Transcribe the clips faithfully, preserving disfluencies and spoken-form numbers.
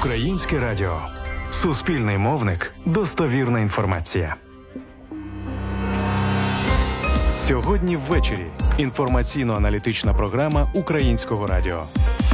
Українське радіо. Суспільний мовник. Достовірна інформація. Сьогодні ввечері. Інформаційно-аналітична програма Українського радіо.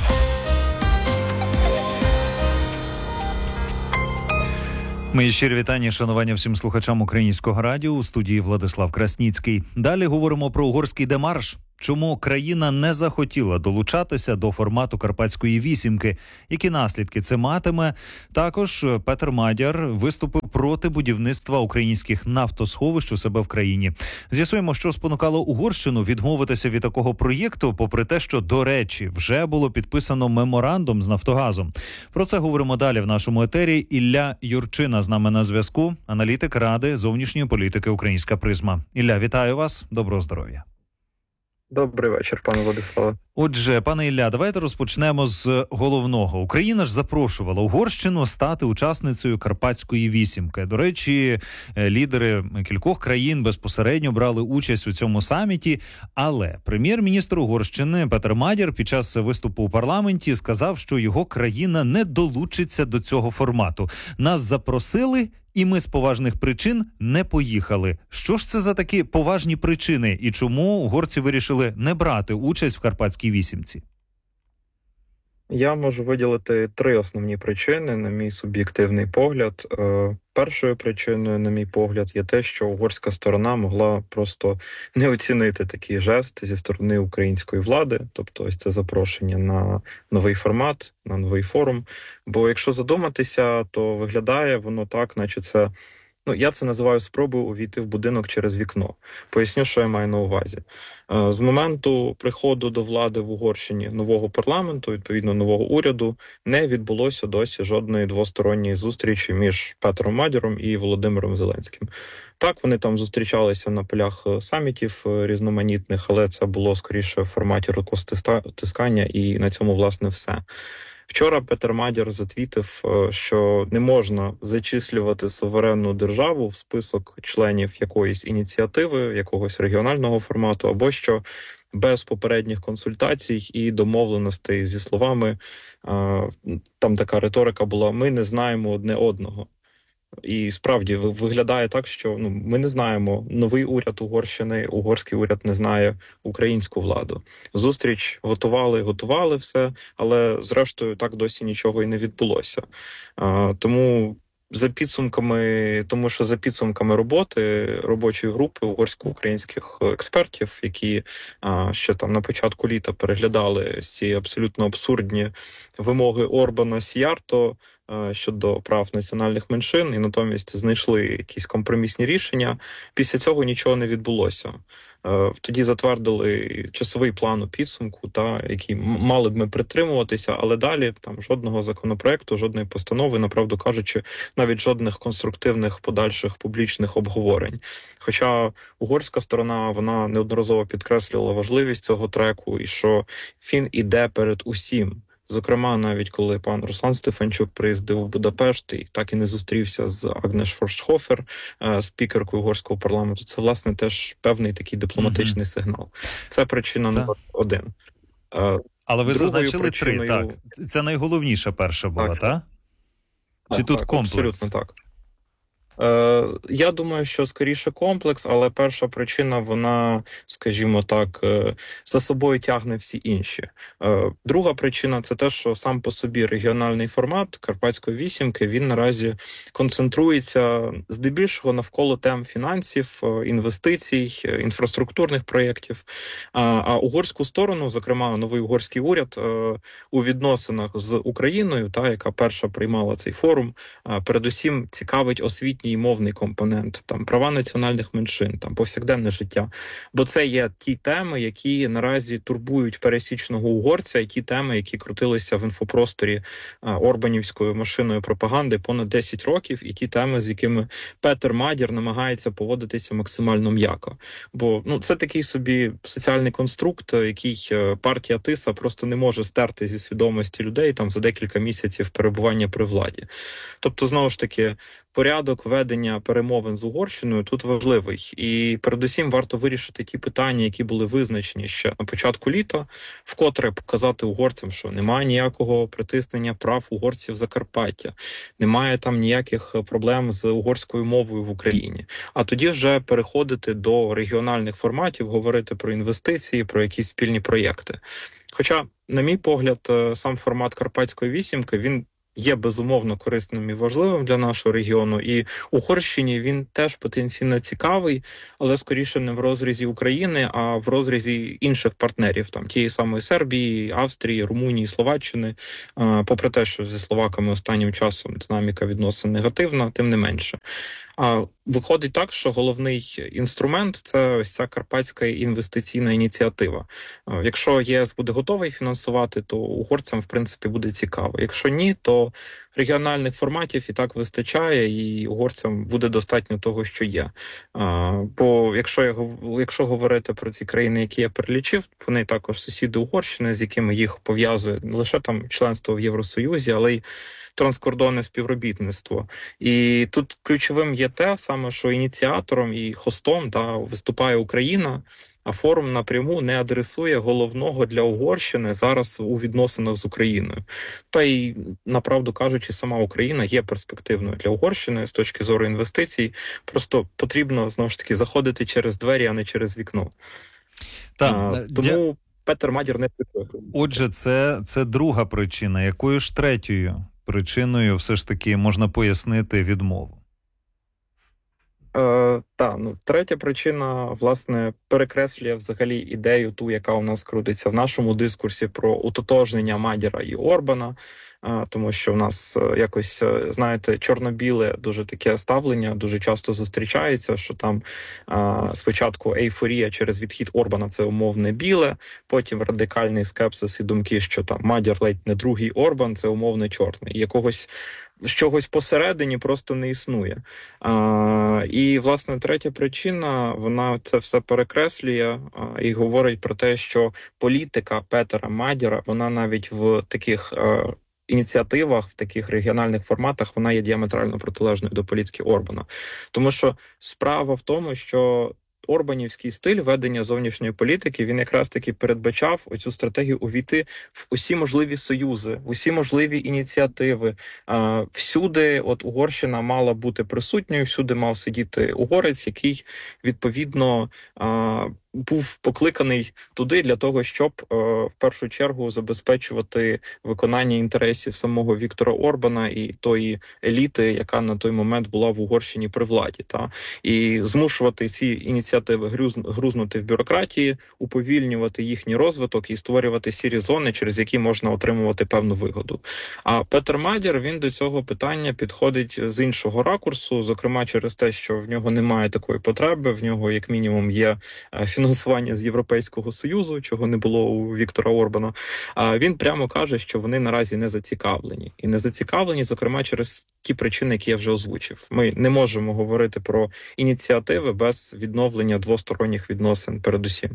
Мої щирі вітання, шанування всім слухачам Українського радіо. У студії Владислав Красніцький. Далі говоримо про угорський демарш. Чому країна не захотіла долучатися до формату Карпатської вісімки? Які наслідки це матиме? Також Петер Мадяр виступив проти будівництва українських нафтосховищ у себе в країні. З'ясуємо, що спонукало Угорщину відмовитися від такого проєкту, попри те, що, до речі, вже було підписано меморандум з Нафтогазом. Про це говоримо далі в нашому етері. Ілля Юрчина з нами на зв'язку, аналітик Ради зовнішньої політики «Українська призма». Ілля, вітаю вас. Доброго здоров'я. Добрий вечір, пане Владиславе. Отже, пане Ілля, давайте розпочнемо з головного. Україна ж запрошувала Угорщину стати учасницею Карпатської вісімки. До речі, лідери кількох країн безпосередньо брали участь у цьому саміті, але прем'єр-міністр Угорщини Петер Мадяр під час виступу у парламенті сказав, що його країна не долучиться до цього формату. Нас запросили, і ми з поважних причин не поїхали. Що ж це за такі поважні причини? І чому угорці вирішили не брати участь в Карпатській вісімці? Я можу виділити три основні причини, на мій суб'єктивний погляд. Першою причиною, на мій погляд, є те, що угорська сторона могла просто не оцінити такий жест зі сторони української влади, тобто ось це запрошення на новий формат, на новий форум. Бо якщо задуматися, то виглядає воно так, наче це, ну, я це називаю спробою увійти в будинок через вікно. Поясню, що я маю на увазі. З моменту приходу до влади в Угорщині нового парламенту, відповідно нового уряду, не відбулося досі жодної двосторонньої зустрічі між Петером Мадяром і Володимиром Зеленським. Так, вони там зустрічалися на полях самітів різноманітних, але це було скоріше в форматі рукостискання, і на цьому, власне, все. Вчора Петер Мадяр затвітив, що не можна зачислювати суверенну державу в список членів якоїсь ініціативи, якогось регіонального формату, або що без попередніх консультацій і домовленостей зі словами, там така риторика була: «Ми не знаємо одне одного». І справді виглядає так, що ну, ми не знаємо новий уряд Угорщини, угорський уряд не знає українську владу. Зустріч готували, готували все, але зрештою так досі нічого і не відбулося. А, тому за підсумками, тому що за підсумками роботи робочої групи угорсько-українських експертів, які а, ще там на початку літа переглядали ці абсолютно абсурдні вимоги Орбана Сіярто щодо прав національних меншин, і натомість знайшли якісь компромісні рішення. Після цього нічого не відбулося. Тоді затвердили часовий план у підсумку, та, який мали б ми притримуватися, але далі там жодного законопроекту, жодної постанови, направду кажучи, навіть жодних конструктивних подальших публічних обговорень. Хоча угорська сторона, вона неодноразово підкреслювала важливість цього треку і що він іде перед усім. Зокрема, навіть коли пан Руслан Стефанчук приїздив у Будапешт і так і не зустрівся з Агнеш Форштхофер, спікеркою угорського парламенту, це, власне, теж певний такий дипломатичний mm-hmm. сигнал. Це причина номер один. Але ви Другою зазначили причиною... три, так? Це найголовніша перша була, так? так? Чи так, тут так, комплекс? Абсолютно так. Е, я думаю, що скоріше комплекс, але перша причина, вона, скажімо так, е, за собою тягне всі інші. Е, друга причина – це те, що сам по собі регіональний формат Карпатської вісімки, він наразі концентрується здебільшого навколо тем фінансів, інвестицій, інфраструктурних проєктів. А, а угорську сторону, зокрема новий угорський уряд, е, у відносинах з Україною, та, яка перша приймала цей форум, е, передусім цікавить освітній і мовний компонент, там права національних меншин, там повсякденне життя. Бо це є ті теми, які наразі турбують пересічного угорця, і ті теми, які крутилися в інфопросторі а, орбанівською машиною пропаганди понад десять років, і ті теми, з якими Петер Мадяр намагається поводитися максимально м'яко. Бо ну це такий собі соціальний конструкт, який партія Тиса просто не може стерти зі свідомості людей там за декілька місяців перебування при владі. Тобто, знову ж таки, порядок, ведення перемовин з Угорщиною тут важливий. І передусім варто вирішити ті питання, які були визначені ще на початку літа, вкотре показати угорцям, що немає ніякого притиснення прав угорців Закарпаття, немає там ніяких проблем з угорською мовою в Україні. А тоді вже переходити до регіональних форматів, говорити про інвестиції, про якісь спільні проєкти. Хоча, на мій погляд, сам формат Карпатської вісімки, він є безумовно корисним і важливим для нашого регіону, і Угорщині він теж потенційно цікавий, але скоріше не в розрізі України, а в розрізі інших партнерів, там тієї самої Сербії, Австрії, Румунії, Словаччини. Попри те, що зі словаками останнім часом динаміка відносин негативна, тим не менше. А виходить так, що головний інструмент – це ось ця карпатська інвестиційна ініціатива. Якщо ЄС буде готовий фінансувати, то угорцям, в принципі, буде цікаво. Якщо ні, то регіональних форматів і так вистачає, і угорцям буде достатньо того, що є. Бо якщо, я, якщо говорити про ці країни, які я перелічив, вони також сусіди Угорщини, з якими їх пов'язує не лише там членство в Євросоюзі, але й транскордонне співробітництво. І тут ключовим є те саме, що ініціатором і хостом да, виступає Україна, а форум напряму не адресує головного для Угорщини зараз у відносинах з Україною. Та й, направду кажучи, сама Україна є перспективною для Угорщини з точки зору інвестицій. Просто потрібно, знову ж таки, заходити через двері, а не через вікно. Так, а, тому дя... Петер Мадір не цитує. Отже, це, це друга причина. Якою ж третьою причиною все ж таки можна пояснити відмову? Е, та, ну, третя причина, власне, перекреслює взагалі ідею ту, яка у нас крутиться в нашому дискурсі про утотожнення Мадіра і Орбана, е, тому що в нас е, якось, е, знаєте, чорно-біле дуже таке ставлення дуже часто зустрічається, що там е, спочатку ейфорія через відхід Орбана – це умовне біле, потім радикальний скепсис і думки, що там Мадір ледь не другий Орбан – це умовне чорний. Якогось чогось посередині просто не існує. А, і, власне, третя причина, вона це все перекреслює а, і говорить про те, що політика Петера Мадіра, вона навіть в таких а, ініціативах, в таких регіональних форматах, вона є діаметрально протилежною до політики Орбана. Тому що справа в тому, що орбанівський стиль ведення зовнішньої політики, він якраз таки передбачав оцю стратегію увійти в усі можливі союзи, в усі можливі ініціативи. Всюди от Угорщина мала бути присутньою, всюди мав сидіти угорець, який, відповідно, був покликаний туди для того, щоб е, в першу чергу забезпечувати виконання інтересів самого Віктора Орбана і тої еліти, яка на той момент була в Угорщині при владі, та і змушувати ці ініціативи груз, грузнути в бюрократії, уповільнювати їхній розвиток і створювати сірі зони, через які можна отримувати певну вигоду. А Петер Мадір, він до цього питання підходить з іншого ракурсу, зокрема через те, що в нього немає такої потреби, в нього як мінімум є фінансування фінансування з Європейського Союзу, чого не було у Віктора Орбана, він прямо каже, що вони наразі не зацікавлені. І не зацікавлені, зокрема, через ті причини, які я вже озвучив. Ми не можемо говорити про ініціативи без відновлення двосторонніх відносин передусім.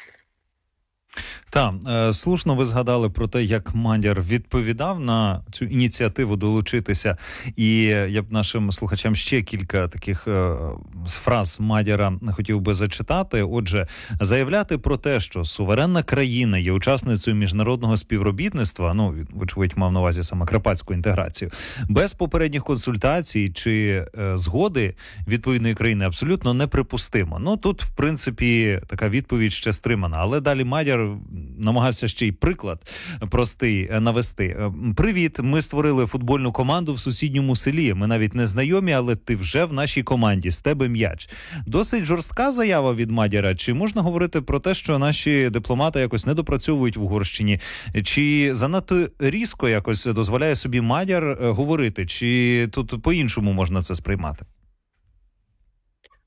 Так, слушно ви згадали про те, як Мадір відповідав на цю ініціативу долучитися. І я б нашим слухачам ще кілька таких фраз Мадіра хотів би зачитати. Отже, заявляти про те, що суверенна країна є учасницею міжнародного співробітництва, ну, вочевидь, мав на увазі саме карпатську інтеграцію, без попередніх консультацій чи згоди відповідної країни абсолютно неприпустимо. Ну, тут, в принципі, така відповідь ще стримана. Але далі Мадір намагався ще й приклад простий навести. Привіт, ми створили футбольну команду в сусідньому селі. Ми навіть не знайомі, але ти вже в нашій команді, з тебе м'яч. Досить жорстка заява від Мадіра. Чи можна говорити про те, що наші дипломати якось не допрацьовують в Угорщині? Чи занадто різко якось дозволяє собі Мадір говорити? Чи тут по-іншому можна це сприймати?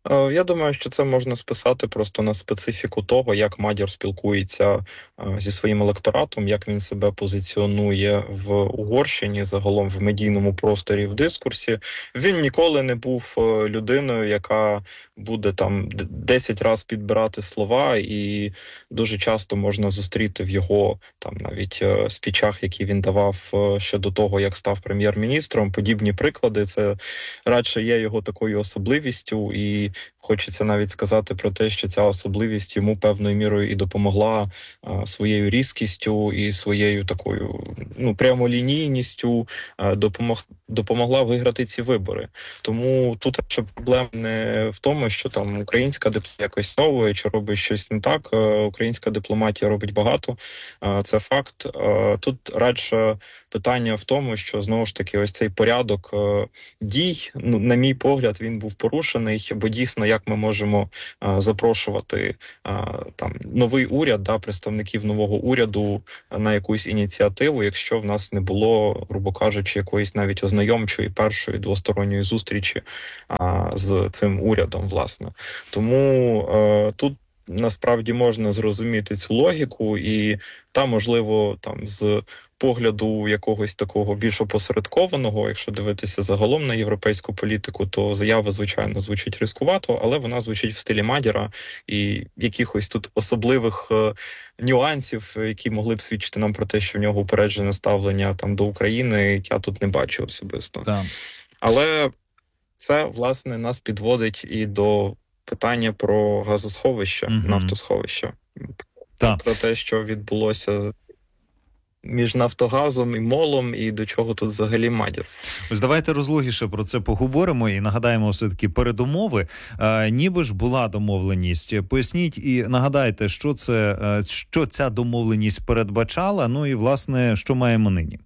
Е, Я думаю, що це можна списати просто на специфіку того, як Мадяр спілкується е, зі своїм електоратом, як він себе позиціонує в Угорщині, загалом в медійному просторі, в дискурсі. Він ніколи не був е, людиною, яка буде там д- десять разів підбирати слова, і дуже часто можна зустріти в його там навіть е, спічах, які він давав е, ще до того, як став прем'єр-міністром. Подібні приклади. Це радше є його такою особливістю, і хочеться навіть сказати про те, що ця особливість йому певною мірою і допомогла а, своєю різкістю і своєю такою ну прямолінійністю а, допомог допомогла виграти ці вибори. Тому тут ще проблема не в тому, що там українська дипломатія якось новує чи робить щось не так. Е, Українська дипломатія робить багато, е, це факт. Е, Тут радше питання в тому, що знову ж таки ось цей порядок е, дій, ну на мій погляд, він був порушений, бо дійсно, як ми можемо а, запрошувати а, там новий уряд, да, представників нового уряду на якусь ініціативу, якщо в нас не було, грубо кажучи, якоїсь навіть ознайомчої першої двосторонньої зустрічі а, з цим урядом, власне. Тому а, тут. Насправді можна зрозуміти цю логіку, і та, можливо, там з погляду якогось такого більш опосередкованого, якщо дивитися загалом на європейську політику, то заява, звичайно, звучить ризикувато, але вона звучить в стилі Мадяра, і якихось тут особливих е, нюансів, які могли б свідчити нам про те, що в нього упереджене ставлення там до України, я тут не бачу особисто. Так. Але це, власне, нас підводить і до питання про газосховища, Мгм. нафтосховища. Так. Про те, що відбулося між Нафтогазом і МОЛом, і до чого тут взагалі Мадяр. Ось давайте розлогіше про це поговоримо і нагадаємо все-таки передумови. Е, ніби ж була домовленість. Поясніть і нагадайте, що це, е, що ця домовленість передбачала, ну і, власне, що маємо нині.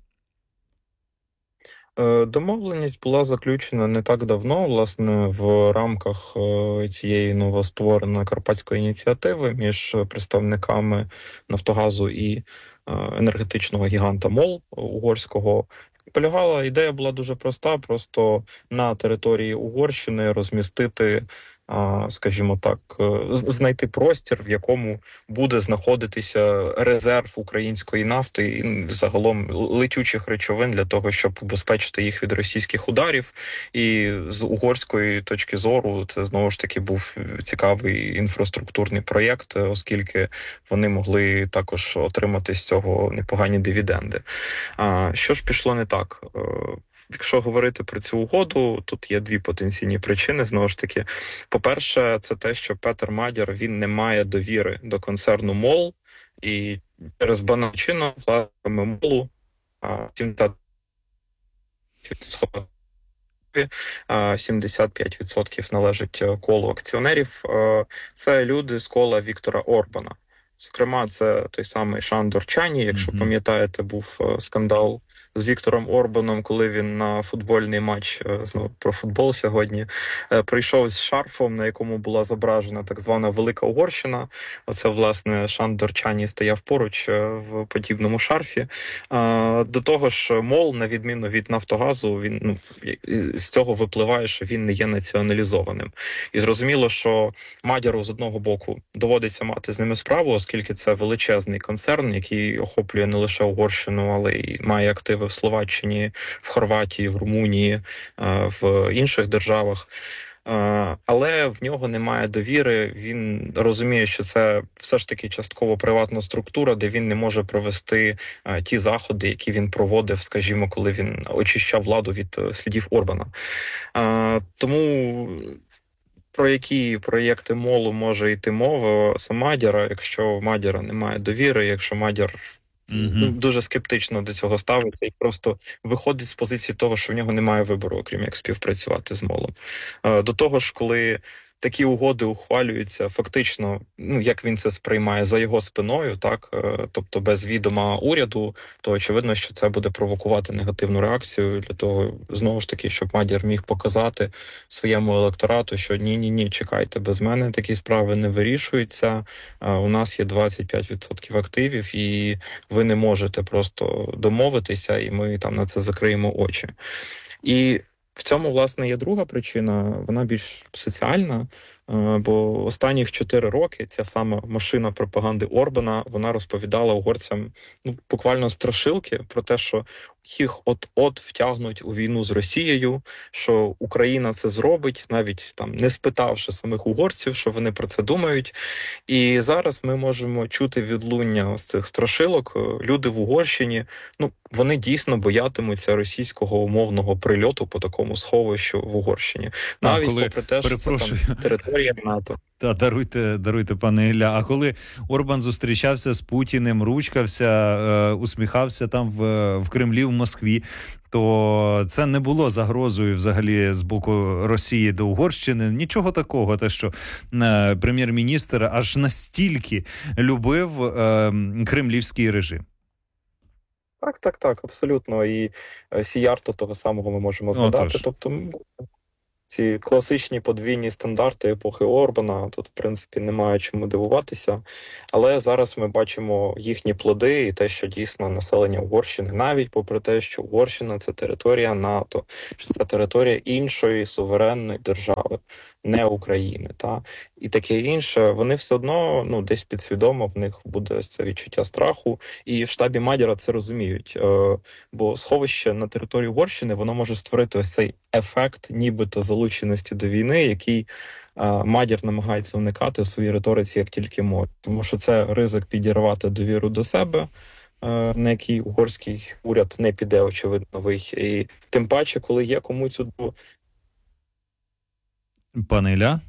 Е, Домовленість була заключена не так давно, власне, в рамках е, цієї новоствореної карпатської ініціативи між представниками Нафтогазу і е, енергетичного гіганта МОЛ угорського. Полягала ідея була дуже проста: просто на території Угорщини розмістити, а, скажімо так, е, з- знайти простір, в якому буде знаходитися резерв української нафти і загалом летючих речовин для того, щоб убезпечити їх від російських ударів. І з угорської точки зору це знову ж таки був цікавий інфраструктурний проєкт, оскільки вони могли також отримати з цього непогані дивіденди. А що ж пішло не так? Е, Якщо говорити про цю угоду, тут є дві потенційні причини. Знову ж таки, по-перше, це те, що Петер Мадяр, він не має довіри до концерну МОЛ, і через банальну причину власне МОЛу а, сімдесят відсотків а, сімдесят п'ять відсотків належить е, колу акціонерів. Е, Це люди з кола Віктора Орбана. Зокрема, це той самий Шандор Чані, якщо Мгм. пам'ятаєте, був е, скандал з Віктором Орбаном, коли він на футбольний матч, е, знову про футбол сьогодні, е, прийшов з шарфом, на якому була зображена так звана Велика Угорщина. Оце, власне, Шандор Чані стояв поруч е, в подібному шарфі. А, До того ж, МОЛ, на відміну від Нафтогазу, він ну і- з цього випливає, що він не є націоналізованим. І зрозуміло, що Мадяру з одного боку доводиться мати з ними справу, оскільки це величезний концерн, який охоплює не лише Угорщину, але й має активи в Словаччині, в Хорватії, в Румунії, е, в інших державах. Е, Але в нього немає довіри. Він розуміє, що це все ж таки частково приватна структура, де він не може провести е, ті заходи, які він проводив, скажімо, коли він очищав владу від е, слідів Орбана. Е, Тому про які проєкти МОЛу може йти мова з Мадяра, якщо в Мадяра немає довіри, якщо Мадяр Мгм. ну, дуже скептично до цього ставиться і просто виходить з позиції того, що в нього немає вибору, окрім як співпрацювати з МОЛом. Е, До того ж, коли такі угоди ухвалюються фактично, ну як він це сприймає за його спиною, так е, тобто без відома уряду, то очевидно, що це буде провокувати негативну реакцію для того, знову ж таки, щоб Мадяр міг показати своєму електорату, що ні, ні, ні, чекайте, без мене такі справи не вирішуються. Е, У нас є двадцять п'ять відсотків активів, і ви не можете просто домовитися, і ми там на це закриємо очі. І В цьому, власне, є друга причина, вона більш соціальна, бо останніх чотири роки ця сама машина пропаганди Орбана, вона розповідала угорцям ну, буквально страшилки про те, що їх от-от втягнуть у війну з Росією, що Україна це зробить, навіть там не спитавши самих угорців, що вони про це думають. І зараз ми можемо чути відлуння з цих страшилок. Люди в Угорщині, ну, вони дійсно боятимуться російського умовного прильоту по такому сховищу в Угорщині. Навіть коли, попри те, що це там територія НАТО. Та даруйте, даруйте, пане Ілля. А коли Орбан зустрічався з Путіним, ручкався, е, усміхався там в, в Кремлі, в Москві, то це не було загрозою взагалі з боку Росії до Угорщини. Нічого такого, те, що е, прем'єр-міністр аж настільки любив е, кремлівський режим. Так, так, так, абсолютно. І Сіярто того самого ми можемо згадати. Отож. Тобто ці класичні подвійні стандарти епохи Орбана, тут, в принципі, немає чому дивуватися. Але зараз ми бачимо їхні плоди і те, що дійсно населення Угорщини, навіть попри те, що Угорщина – це територія НАТО, що це територія іншої суверенної держави, не України, та і таке інше, вони все одно, ну, десь підсвідомо в них буде це відчуття страху, і в штабі Мадяра це розуміють, е, бо сховище на території Угорщини, воно може створити ось цей ефект нібито залученості до війни, який е, Мадяр намагається уникати у своїй риториці як тільки може, тому що це ризик підірвати довіру до себе, е, на який угорський уряд не піде, очевидно, новий, і тим паче, коли є кому цю. Пане Ілля?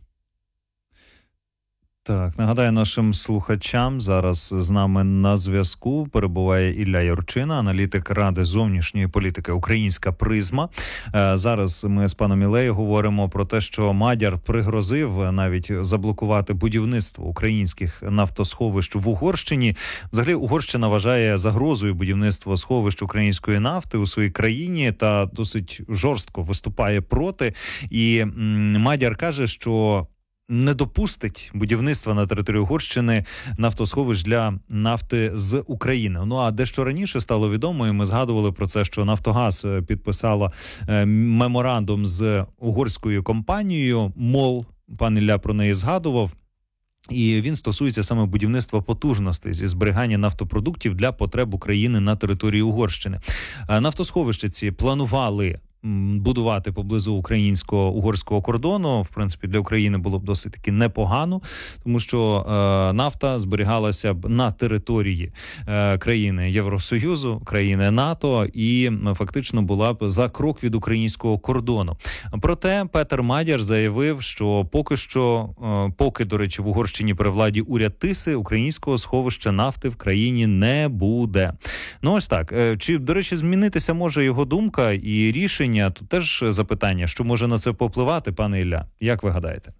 Так, нагадаю нашим слухачам, зараз з нами на зв'язку перебуває Ілля Юрчина, аналітик Ради зовнішньої політики «Українська призма». Зараз ми з паном Ілею говоримо про те, що Мадяр пригрозив навіть заблокувати будівництво українських нафтосховищ в Угорщині. Взагалі, Угорщина вважає загрозою будівництво сховищ української нафти у своїй країні та досить жорстко виступає проти. І Мадяр каже, що не допустить будівництва на території Угорщини нафтосховищ для нафти з України. Ну, а дещо раніше стало відомо, і ми згадували про це, що «Нафтогаз» підписала меморандум з угорською компанією «Мол», пан Ілля про неї згадував, і він стосується саме будівництва потужностей зі зберігання нафтопродуктів для потреб України на території Угорщини. Нафтосховища ці планували будувати поблизу українсько-угорського кордону. В принципі, для України було б досить таки непогано, тому що е, нафта зберігалася б на території е, країни Євросоюзу, країни НАТО і фактично була б за крок від українського кордону. Проте Петер Мадяр заявив, що поки що, е, поки, до речі, в Угорщині при владі уряд Тиси, українського сховища нафти в країні не буде. Ну ось так. Е, чи, до речі, змінитися може його думка і рішення? Тут теж запитання, що може на це попливати, пане Ілля? Як ви гадаєте?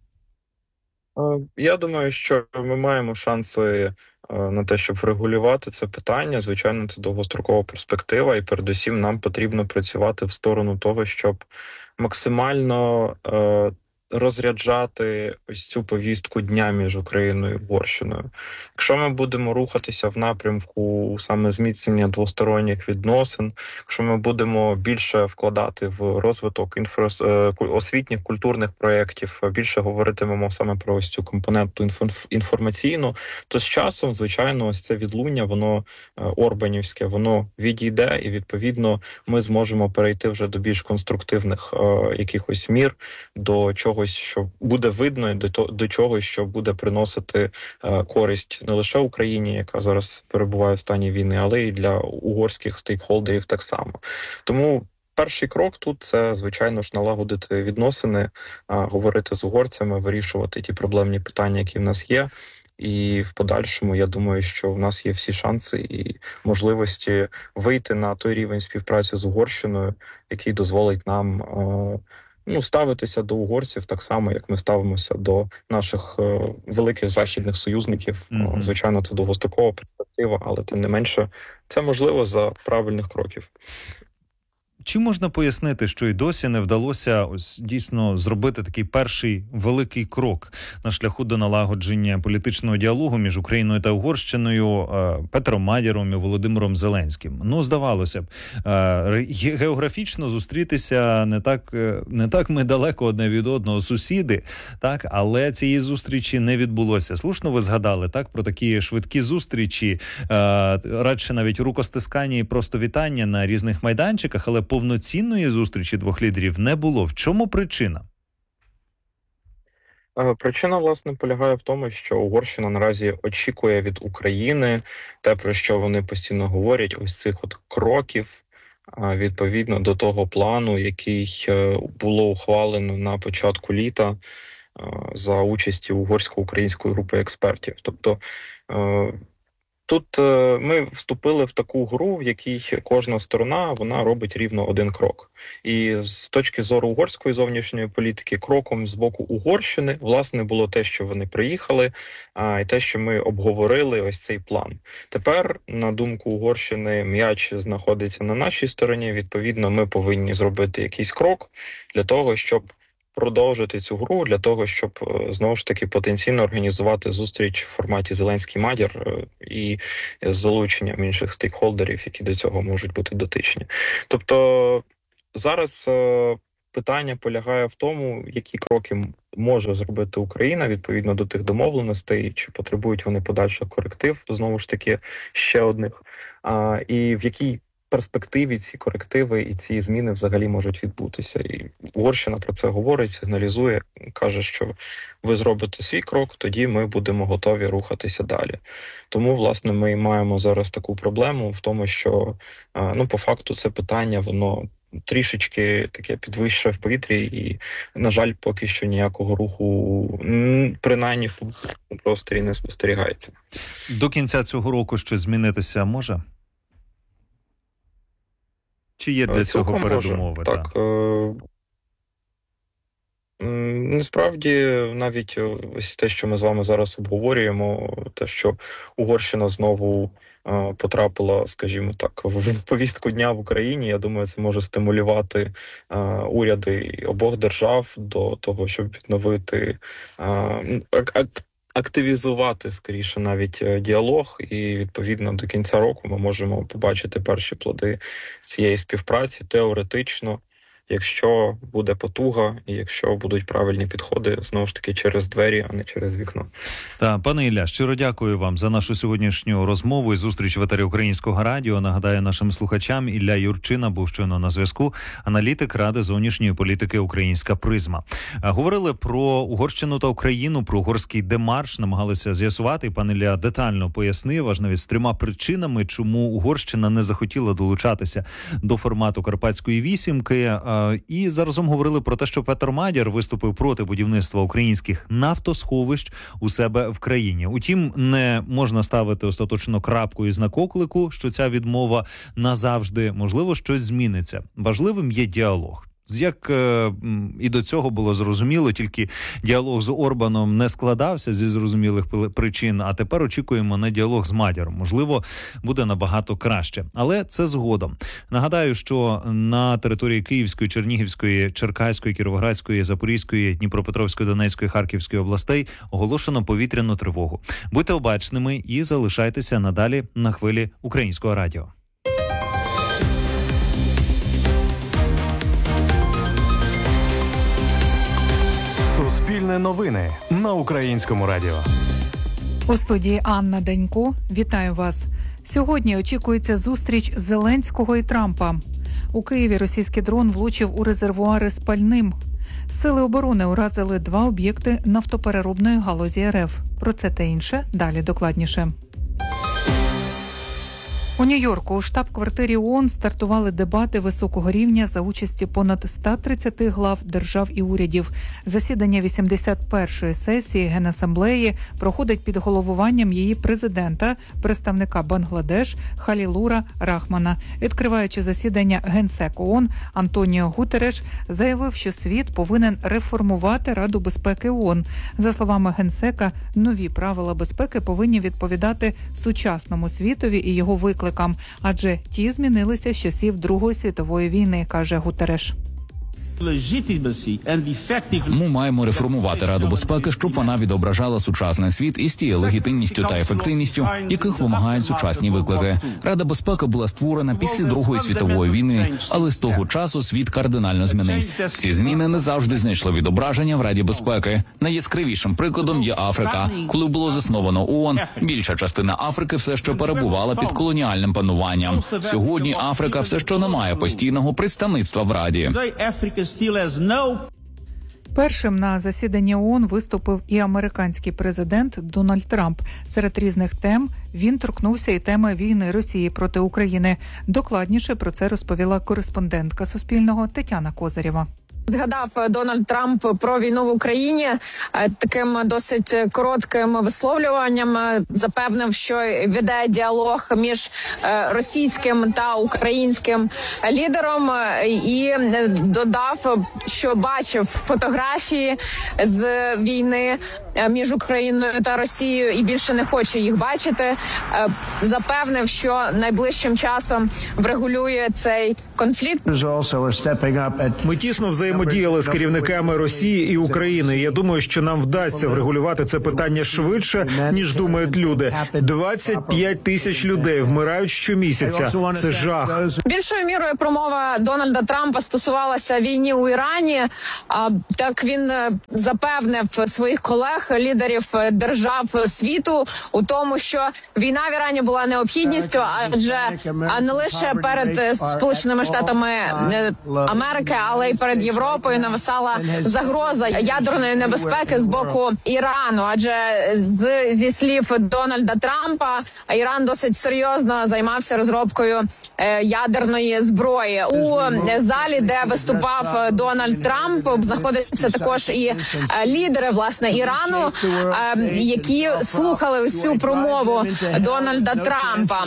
Я думаю, що ми маємо шанси на те, щоб врегулювати це питання. Звичайно, це довгострокова перспектива, і передусім нам потрібно працювати в сторону того, щоб максимально е, розряджати ось цю повістку дня між Україною і Угорщиною. Якщо ми будемо рухатися в напрямку саме зміцнення двосторонніх відносин, якщо ми будемо більше вкладати в розвиток інфра... освітніх культурних проєктів, більше говоритимемо саме про ось цю компоненту інформаційну, то з часом, звичайно, ось це відлуння, воно орбанівське, воно відійде, і, відповідно, ми зможемо перейти вже до більш конструктивних е, якихось мір, до чогось, що буде видно, і до, то, до чогось, що буде приносити е, користь не лише Україні, яка зараз перебуває в стані війни, але й для угорських стейкхолдерів так само. Тому перший крок тут – це, звичайно ж, налагодити відносини, говорити з угорцями, вирішувати ті проблемні питання, які в нас є. І в подальшому, я думаю, що в нас є всі шанси і можливості вийти на той рівень співпраці з Угорщиною, який дозволить нам ну, ставитися до угорців так само, як ми ставимося до наших великих західних союзників. Mm-hmm. Звичайно, це довгострокова перспектива, але тим не менше, це можливо за правильних кроків. Чи можна пояснити, що й досі не вдалося ось дійсно зробити такий перший великий крок на шляху до налагодження політичного діалогу між Україною та Угорщиною, Петром Мадяром і Володимиром Зеленським? Ну, здавалося б, географічно зустрітися не так, не так ми далеко одне від одного, сусіди, так, але цієї зустрічі не відбулося. Слушно ви згадали, так, про такі швидкі зустрічі, радше навіть рукостискання і просто вітання на різних майданчиках, але повноцінної зустрічі двох лідерів не було. В чому причина? Причина, власне, полягає в тому, що Угорщина наразі очікує від України те, про що вони постійно говорять, ось цих от кроків, відповідно до того плану, який було ухвалено на початку літа за участі угорсько-української групи експертів. Тобто тут ми вступили в таку гру, в якій кожна сторона вона робить рівно один крок. І з точки зору угорської зовнішньої політики, кроком з боку Угорщини, власне, було те, що вони приїхали, а, і те, що ми обговорили ось цей план. Тепер, на думку Угорщини, м'яч знаходиться на нашій стороні, відповідно, ми повинні зробити якийсь крок для того, щоб продовжити цю гру, для того, щоб, знову ж таки, потенційно організувати зустріч в форматі Зеленський-Мадяр і з залученням інших стейкхолдерів, які до цього можуть бути дотичні. Тобто зараз питання полягає в тому, які кроки може зробити Україна відповідно до тих домовленостей, чи потребують вони подальших коректив, знову ж таки, ще одних, а, і в якій перспективі ці корективи і ці зміни взагалі можуть відбутися. І Угорщина про це говорить, сигналізує, каже, що ви зробите свій крок, тоді ми будемо готові рухатися далі. Тому, власне, ми маємо зараз таку проблему в тому, що, ну, по факту це питання, воно трішечки таке підвищує в повітрі і, на жаль, поки що ніякого руху, принаймні, в просторі не спостерігається. До кінця цього року щось змінитися може? Чи є для цього Цілком передумови? Може. Так. Е- Насправді, навіть ось те, що ми з вами зараз обговорюємо, те, що Угорщина знову е- потрапила, скажімо так, в повістку дня в Україні, я думаю, це може стимулювати е- уряди обох держав до того, щоб відновити е- ак- активізувати, скоріше, навіть діалог, і, відповідно, до кінця року ми можемо побачити перші плоди цієї співпраці теоретично, якщо буде потуга і якщо будуть правильні підходи, знову ж таки, через двері, а не через вікно. Та, пане Ілля, щиро дякую вам за нашу сьогоднішню розмову і зустріч в етері Українського радіо. Нагадаю нашим слухачам, Ілля Юрчина був щойно на зв'язку, аналітик Ради зовнішньої політики «Українська призма». Говорили про Угорщину та Україну, про угорський демарш, намагалися з'ясувати. Пан Ілля детально пояснив, аж навіть з трьома причинами, чому Угорщина не захотіла долучатися до формату Карпатської вісімки. І заразом говорили про те, що Петр Мадяр виступив проти будівництва українських нафтосховищ у себе в країні. Утім, не можна ставити остаточно крапку і знак оклику, що ця відмова назавжди, можливо, щось зміниться. Важливим є діалог. Як е, і до цього було зрозуміло, тільки діалог з Орбаном не складався зі зрозумілих причин, а тепер очікуємо на діалог з Мадяром. Можливо, буде набагато краще. Але це згодом. Нагадаю, що на території Київської, Чернігівської, Черкаської, Кіровоградської, Запорізької, Дніпропетровської, Донецької, Харківської областей оголошено повітряну тривогу. Будьте обачними і залишайтеся надалі на хвилі Українського радіо. Суспільне новини на Українському радіо. У студії Анна Данько. Вітаю вас. Сьогодні очікується зустріч Зеленського і Трампа. У Києві російський дрон влучив у резервуари з пальним. Сили оборони уразили два об'єкти нафтопереробної галузі РФ. Про це та інше далі докладніше. У Нью-Йорку у штаб-квартирі ООН стартували дебати високого рівня за участі понад ста тридцяти глав держав і урядів. Засідання вісімдесят першої сесії Генасамблеї проходить під головуванням її президента, представника Бангладеш Халілура Рахмана. Відкриваючи засідання Генсек ООН, Антоніо Гутереш заявив, що світ повинен реформувати Раду безпеки ООН. За словами Генсека, нові правила безпеки повинні відповідати сучасному світові і його викликам. викликам, адже ті змінилися з часів Другої світової війни, каже Гутереш. Ми маємо реформувати Раду безпеки, щоб вона відображала сучасний світ із тією легітимністю та ефективністю, яких вимагають сучасні виклики. Рада безпеки була створена після Другої світової війни, але з того часу світ кардинально змінився. Ці зміни не завжди знайшли відображення в Раді безпеки. Найяскравішим прикладом є Африка. Коли було засновано ООН, більша частина Африки все ще перебувала під колоніальним пануванням. Сьогодні Африка все ще не має постійного представництва в Раді. Першим на засіданні ООН виступив і американський президент Дональд Трамп. Серед різних тем він торкнувся і теми війни Росії проти України. Докладніше про це розповіла кореспондентка Суспільного Тетяна Козирєва. Згадав Дональд Трамп про війну в Україні таким досить коротким висловлюванням. Запевнив, що веде діалог між російським та українським лідером, і додав, що бачив фотографії з війни між Україною та Росією і більше не хоче їх бачити. Запевнив, що найближчим часом врегулює цей конфлікт. Ми тісно взаємодіяли з керівниками Росії і України. Я думаю, що нам вдасться врегулювати це питання швидше, ніж думають люди. двадцять п'ять тисяч людей вмирають щомісяця. Це жах. Більшою мірою промова Дональда Трампа стосувалася війни у Ірані. Так він запевнив своїх колег, лідерів держав світу, у тому, що війна в Ірані була необхідністю, адже а не лише перед Сполученими Штатами Америки, але й перед Європою нависала загроза ядерної небезпеки з боку Ірану. Адже з, зі слів Дональда Трампа, Іран досить серйозно займався розробкою е, ядерної зброї. У залі, де виступав Дональд Трамп, знаходяться також і е, лідери, власне, Ірану, е, які слухали всю промову Дональда Трампа.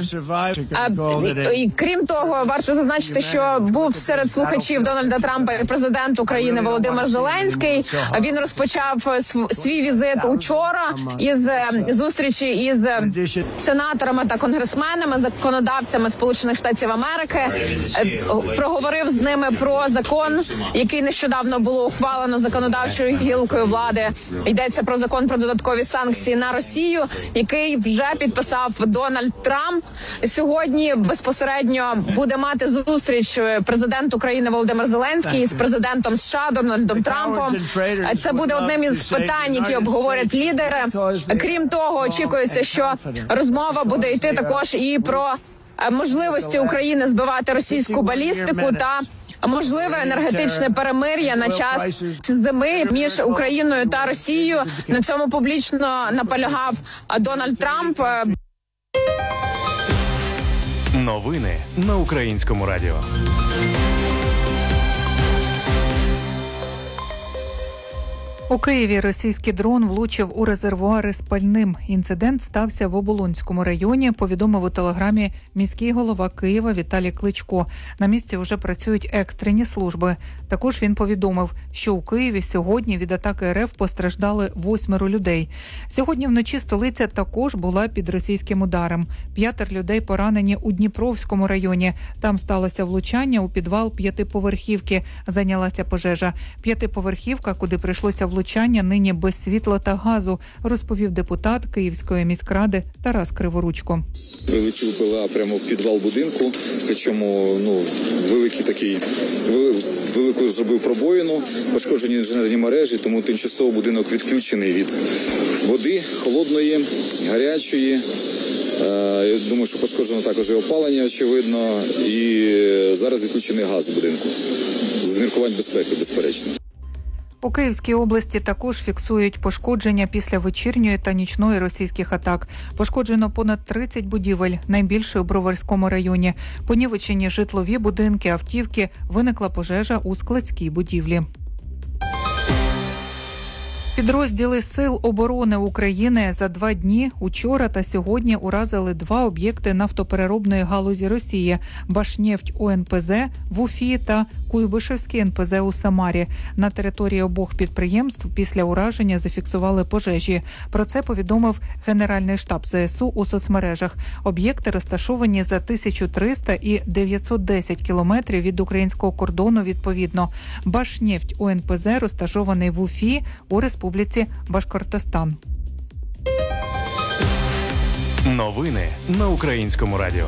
Е, і, крім того, варто зазначити, що був серед слухачів Дональда Трампа і президент України Володимир Зеленський. Він розпочав свій візит учора із зустрічі із сенаторами та конгресменами, законодавцями Сполучених Штатів Америки. Проговорив з ними про закон, який нещодавно було ухвалено законодавчою гілкою влади. Йдеться про закон про додаткові санкції на Росію, який вже підписав Дональд Трамп. Сьогодні безпосередньо буде мати зустріч президент України Володимир Зеленський з президентом США Дональдом Трампом. Це буде одним із питань, які обговорять лідери. Крім того, очікується, що розмова буде йти також і про можливості України збивати російську балістику та можливе енергетичне перемир'я на час зими між Україною та Росією. На цьому публічно наполягав Дональд Трамп. Новини на Українському радіо. У Києві російський дрон влучив у резервуари з пальним. Інцидент стався в Оболонському районі, повідомив у телеграмі міський голова Києва Віталій Кличко. На місці вже працюють екстрені служби. Також він повідомив, що у Києві сьогодні від атаки РФ постраждали восьмеро людей. Сьогодні вночі столиця також була під російським ударом. П'ятеро людей поранені у Дніпровському районі. Там сталося влучання у підвал п'ятиповерхівки. Зайнялася пожежа. П'ятиповерхівка, куди прийшлося влучання, влучання нині без світла та газу, розповів депутат Київської міськради Тарас Криворучко. Прилетів БПЛА прямо в підвал будинку, причому ну, великий такий, велику зробив пробоїну, пошкоджені інженерні мережі, тому тимчасово будинок відключений від води, холодної, гарячої. Я думаю, що пошкоджено також і опалення, очевидно, і зараз відключений газ в будинку. З міркувань безпеки, безперечно. У Київській області також фіксують пошкодження після вечірньої та нічної російських атак. Пошкоджено понад тридцять будівель, найбільше у Броварському районі. Понівечені житлові будинки, автівки, виникла пожежа у складській будівлі. Підрозділи Сил оборони України за два дні учора та сьогодні уразили два об'єкти нафтопереробної галузі Росії – Башнефть О Н П З в Уфі та Куйбишевський Ен Пе Зе у Самарі. На території обох підприємств після ураження зафіксували пожежі. Про це повідомив Генеральний штаб Зе Ес У у соцмережах. Об'єкти розташовані за тисячу триста і дев'ятсот десять кілометрів від українського кордону відповідно. Башнефть О Ен Пе Зе розташований в Уфі у Республіці Башкортостан. Новини на Українському радіо.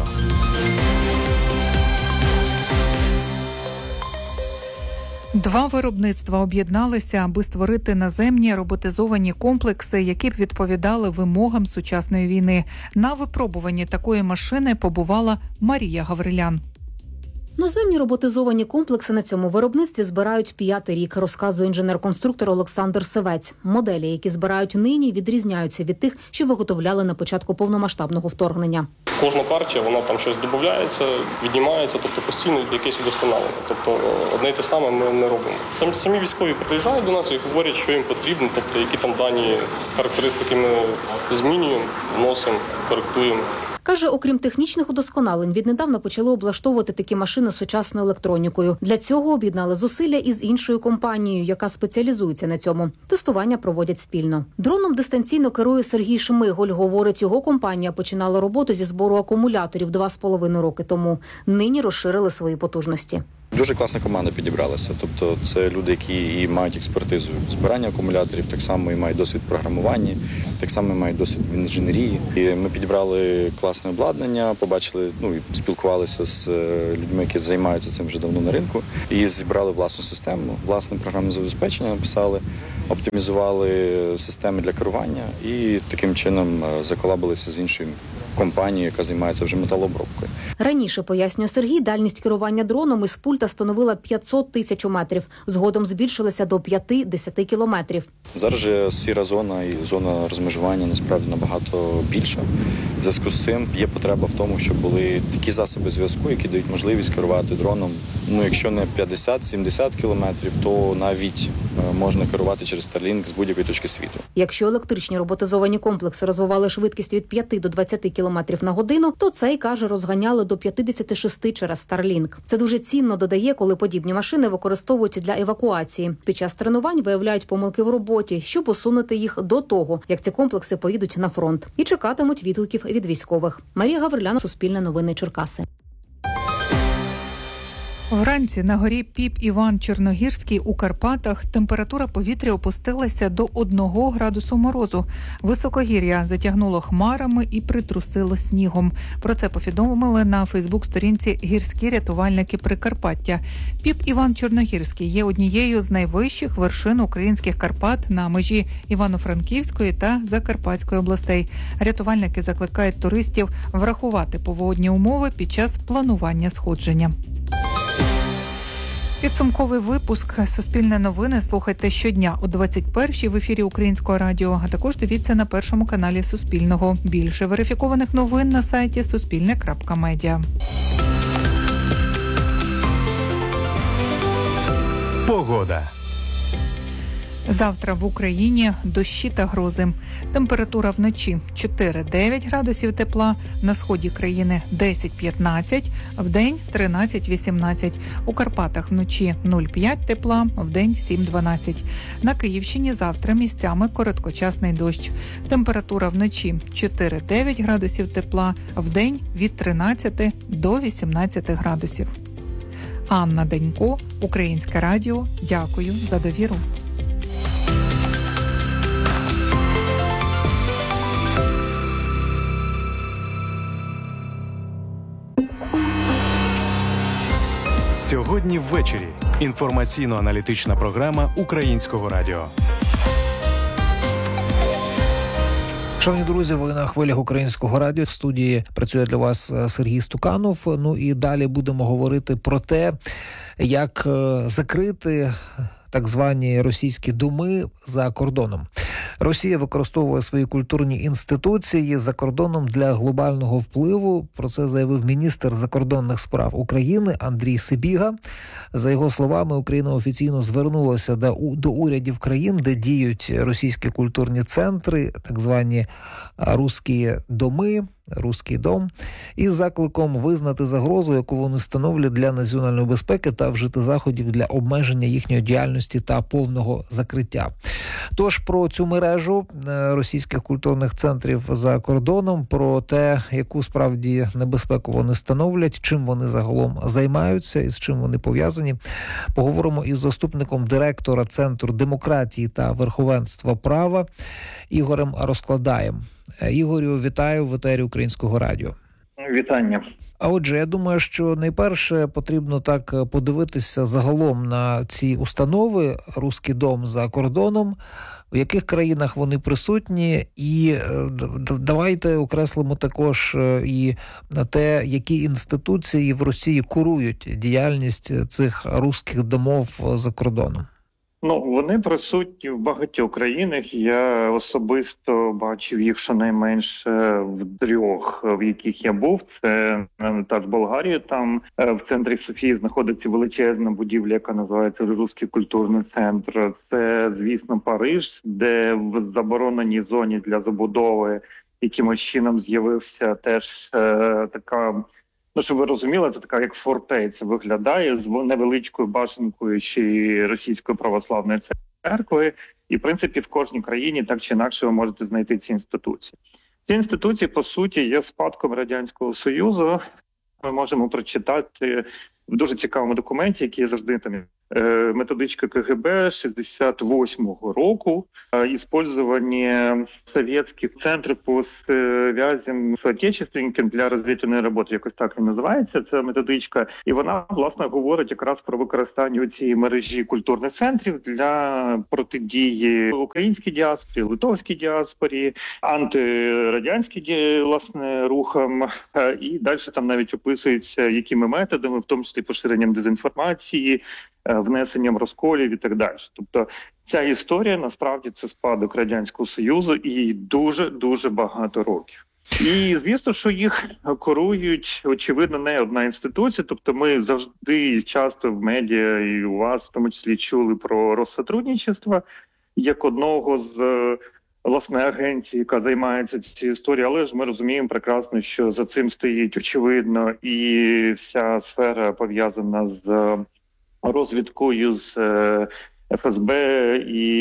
Два виробництва об'єдналися, аби створити наземні роботизовані комплекси, які б відповідали вимогам сучасної війни. На випробуванні такої машини побувала Марія Гаврилян. Наземні роботизовані комплекси на цьому виробництві збирають п'ятий рік, розказує інженер-конструктор Олександр Севець. Моделі, які збирають нині, відрізняються від тих, що виготовляли на початку повномасштабного вторгнення. Кожна партія, вона там щось додається, віднімається, тобто постійно якесь удосконалення. Тобто одне й те саме ми не робимо. Там самі військові приїжджають до нас і говорять, що їм потрібно, тобто які там дані характеристики ми змінюємо, вносимо, коректуємо. Каже, окрім технічних удосконалень, віднедавна почали облаштовувати такі машини сучасною електронікою. Для цього об'єднали зусилля із іншою компанією, яка спеціалізується на цьому. Тестування проводять спільно. Дроном дистанційно керує Сергій Шмиголь. Говорить, його компанія починала роботу зі збору акумуляторів два з половиною роки тому. Нині розширили свої потужності. Дуже класна команда підібралася. Тобто це люди, які і мають експертизу в збиранні акумуляторів, так само і мають досвід в програмуванні, так само і мають досвід в інженерії. І ми підібрали класне обладнання, побачили, ну і спілкувалися з людьми, які займаються цим вже давно на ринку, і зібрали власну систему, власне програмне забезпечення написали, оптимізували системи для керування і таким чином заколабилися з іншою компанією, яка займається вже металообробкою. Раніше, пояснює Сергій, дальність керування дроном із пульта становила п'ятсот тисяч метрів. Згодом збільшилася до п'ять-десять кілометрів. Зараз же сіра зона і зона розмежування насправді набагато більша. В зв'язку з цим є потреба в тому, щоб були такі засоби зв'язку, які дають можливість керувати дроном. Ну, якщо не п'ятдесят-сімдесят кілометрів, то навіть можна керувати через Starlink з будь-якої точки світу. Якщо електричні роботизовані комплекси розвивали швидкість від п'яти до двадцяти кілометрів на годину, то цей, каже, розганяли до п'ятдесят шість через Starlink. Це дуже цінно, додає, коли подібні машини використовують для евакуації. Під час тренувань виявляють помилки в роботі, щоб усунути їх до того, як ці комплекси поїдуть на фронт. І чекатимуть відгуків від військових. Марія Гаврилян, Суспільне новини, Черкаси. Вранці на горі Піп-Іван-Чорногірський у Карпатах температура повітря опустилася до одного градусу морозу. Високогір'я затягнуло хмарами і притрусило снігом. Про це повідомили на фейсбук-сторінці «Гірські рятувальники Прикарпаття». Піп-Іван-Чорногірський є однією з найвищих вершин українських Карпат на межі Івано-Франківської та Закарпатської областей. Рятувальники закликають туристів врахувати погодні умови під час планування сходження. Підсумковий випуск «Суспільне новини» слухайте щодня о двадцять першій в ефірі Українського радіо, а також дивіться на першому каналі Суспільного. Більше верифікованих новин на сайті суспільне крапка медіа. Погода. Завтра в Україні дощі та грози. Температура вночі чотири-дев'ять градусів тепла, на сході країни десять-п'ятнадцять, вдень тринадцять-вісімнадцять. У Карпатах вночі нуль-п'ять тепла, вдень сім-дванадцять. На Київщині завтра місцями короткочасний дощ. Температура вночі чотири-дев'ять градусів тепла, вдень від тринадцяти до вісімнадцяти градусів. Анна Данько, Українське радіо. Дякую за довіру. Сьогодні ввечері. Інформаційно-аналітична програма Українського радіо. Шановні друзі, ви на хвилях Українського радіо. В студії працює для вас Сергій Стуканов. Ну і далі будемо говорити про те, як закрити так звані російські доми за кордоном. Росія використовує свої культурні інституції за кордоном для глобального впливу. Про це заявив міністр закордонних справ України Андрій Сибіга. За його словами, Україна офіційно звернулася до, до урядів країн, де діють російські культурні центри, так звані «русські доми», «Руський дом», із закликом визнати загрозу, яку вони становлять для національної безпеки, та вжити заходів для обмеження їхньої діяльності та повного закриття. Тож про цю мережу російських культурних центрів за кордоном, про те, яку справді небезпеку вони становлять, чим вони загалом займаються і з чим вони пов'язані, поговоримо із заступником директора Центру демократії та верховенства права Ігорем Розкладаєм. Ігорю, вітаю в етері Українського радіо. Вітання. А отже, я думаю, що найперше потрібно так подивитися загалом на ці установи «Руський дом» за кордоном, в яких країнах вони присутні, і давайте окреслимо також і на те, які інституції в Росії курують діяльність цих «Руських домов» за кордоном. Ну, вони присутні в багатьох країнах. Я особисто бачив їх щонайменше в трьох, в яких я був. Це та ж Болгарія, там в центрі Софії знаходиться величезна будівля, яка називається Руський культурний центр. Це, звісно, Париж, де в забороненій зоні для забудови якимось чином з'явився теж е, така... Ну, щоб ви розуміли, це така як фортеця виглядає з невеличкою башенкою ще Російської православної церкви. І, в принципі, в кожній країні так чи інакше ви можете знайти ці інституції. Ці інституції, по суті, є спадком Радянського Союзу. Ми можемо прочитати в дуже цікавому документі, який завжди там методичка КГБ шістдесят восьмого року, использование советских центрів по связям з отечественниками для розвідувальної роботи, якось так і називається ця методичка. І вона, власне, говорить якраз про використання цієї мережі культурних центрів для протидії українській діаспорі, литовській діаспорі, антирадянській, власне, рухам. І далі там навіть описується, якими методами, в тому числі поширенням дезінформації, внесенням розколів і так далі. Тобто ця історія, насправді, це спадок Радянського Союзу і їй дуже-дуже багато років. І, звісно, що їх курують, очевидно, не одна інституція. Тобто ми завжди часто в медіа і у вас, в тому числі, чули про Россотрудничество як одного з, власне, агентів, яка займається цією історією. Але ж ми розуміємо прекрасно, що за цим стоїть, очевидно, і вся сфера пов'язана з розвідкою, з Еф Ес Бе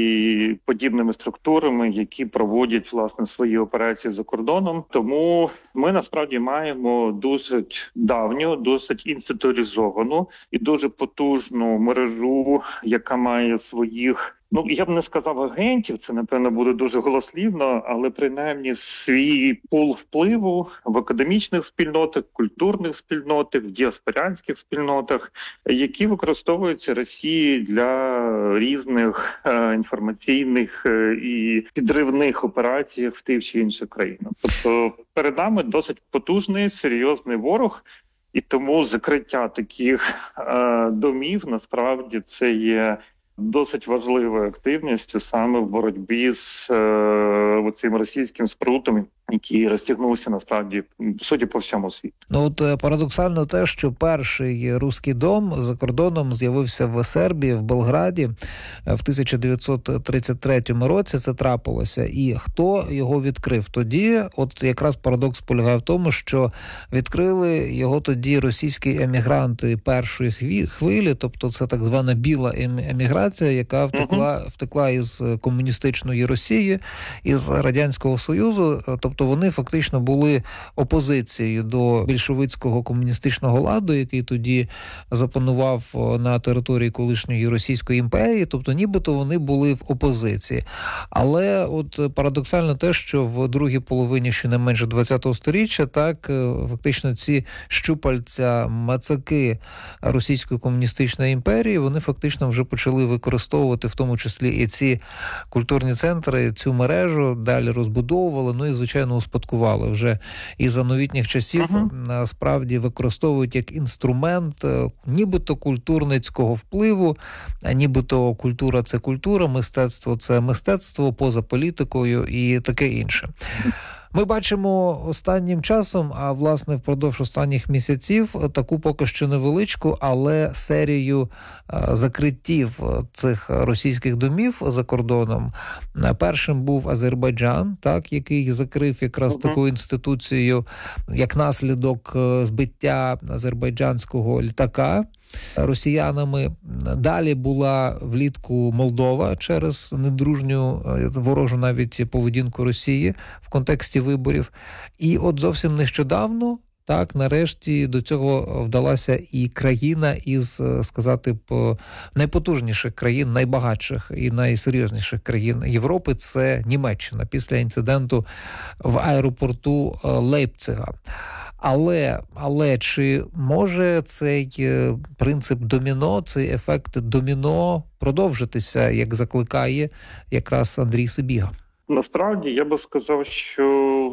і подібними структурами, які проводять, власне, свої операції за кордоном. Тому ми, насправді, маємо досить давню, досить інституалізовану і дуже потужну мережу, яка має своїх, ну, я б не сказав агентів, це, напевно, буде дуже голослівно, але принаймні свій пул впливу в академічних спільнотах, культурних спільнотах, в діаспорянських спільнотах, які використовуються Росією для різних е, інформаційних е, і підривних операцій в тих чи інших країнах. Тобто перед нами досить потужний, серйозний ворог, і тому закриття таких е, домів, насправді, це є досить важливою активністю саме в боротьбі з е, цим російським спрутом, який розтягнувся, насправді, по суті, по всьому світу. Ну, от парадоксально те, що перший «Руський дом» за кордоном з'явився в Сербії, в Белграді в тисяча дев'ятсот тридцять третьому році це трапилося. І хто його відкрив тоді? От якраз парадокс полягає в тому, що відкрили його тоді російські емігранти першої хвилі, тобто це так звана біла еміграція, яка втекла, втекла із комуністичної Росії, із Радянського Союзу, тобто Тобто вони фактично були опозицією до більшовицького комуністичного ладу, який тоді запанував на території колишньої Російської імперії, тобто нібито вони були в опозиції. Але от парадоксально те, що в другій половині щонайменше ХХ сторіччя, так, фактично ці щупальця, мацаки Російської комуністичної імперії, вони фактично вже почали використовувати в тому числі і ці культурні центри, цю мережу, далі розбудовували, ну і, звичайно, звичайно, успадкували вже і за новітніх часів, uh-huh. насправді використовують як інструмент нібито культурницького впливу, а нібито культура – це культура, мистецтво – це мистецтво, поза політикою і таке інше. Ми бачимо останнім часом, а власне впродовж останніх місяців, таку поки що невеличку, але серію закриттів цих російських домів за кордоном. Першим був Азербайджан, так, який закрив якраз uh-huh. таку інституцію, як наслідок збиття азербайджанського літака росіянами. Далі була влітку Молдова через недружню, ворожу навіть поведінку Росії в контексті виборів. І от зовсім нещодавно, так, нарешті до цього вдалася і країна із, сказати б, найпотужніших країн, найбагатших і найсерйозніших країн Європи – це Німеччина після інциденту в аеропорту Лейпцига. Але, але чи може цей принцип доміно, цей ефект доміно продовжитися, як закликає якраз Андрій Сибіга? Насправді, я би сказав, що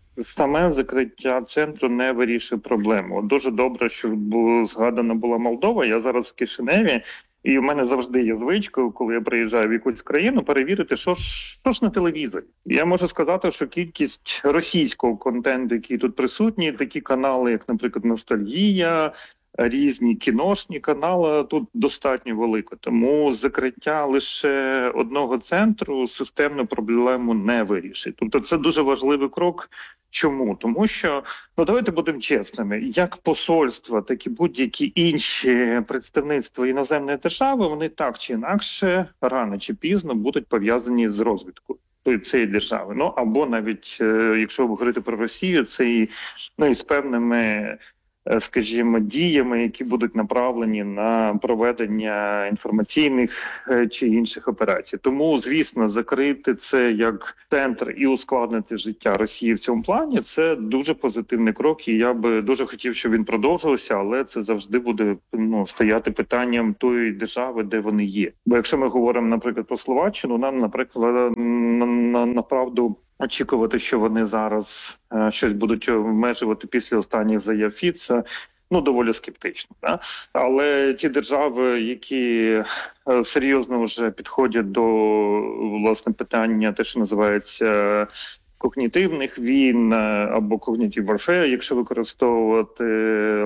саме закриття центру не вирішує проблему. Дуже добре, що згадана була Молдова. Я зараз в Кишиневі, і в мене завжди є звичкою, коли я приїжджаю в якусь країну, перевірити, що ж, що ж на телевізорі. Я можу сказати, що кількість російського контенту, який тут присутній, такі канали, як, наприклад, «Ностальгія», різні кіношні канали, тут достатньо велико. Тому закриття лише одного центру системну проблему не вирішить. Тобто це дуже важливий крок. Чому? Тому що, ну давайте будемо чесними, як посольства, так і будь-які інші представництва іноземної держави, вони так чи інакше, рано чи пізно будуть пов'язані з розвідкою цієї держави. Ну або навіть, якщо говорити про Росію, це і, ну, і з певними, скажімо, діями, які будуть направлені на проведення інформаційних чи інших операцій. Тому, звісно, закрити це як центр і ускладнити життя Росії в цьому плані – це дуже позитивний крок, і я би дуже хотів, щоб він продовжувався, але це завжди буде, ну, стояти питанням тої держави, де вони є. Бо якщо ми говоримо, наприклад, про Словаччину, нам, наприклад, на, на, на правду очікувати, що вони зараз е, щось будуть обмежувати після останніх заяв Фіца, ну, доволі скептично. Да? Але ті держави, які е, серйозно вже підходять до, власне, питання, те, що називається когнітивних війн або cognitive warfare, якщо використовувати е,